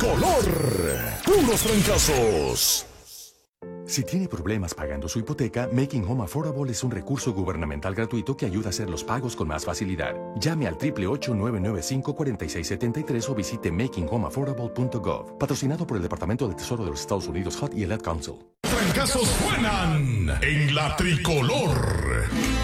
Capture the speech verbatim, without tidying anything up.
tricolor. Puros trancazos. Si tiene problemas pagando su hipoteca, Making Home Affordable es un recurso gubernamental gratuito que ayuda a hacer los pagos con más facilidad. Llame al ocho ocho ocho, nueve nueve cinco, cuatro seis siete tres o visite making home affordable punto gov. Patrocinado por el Departamento del Tesoro de los Estados Unidos, H U D y el Ad Council. Trancazos suenan en la tricolor.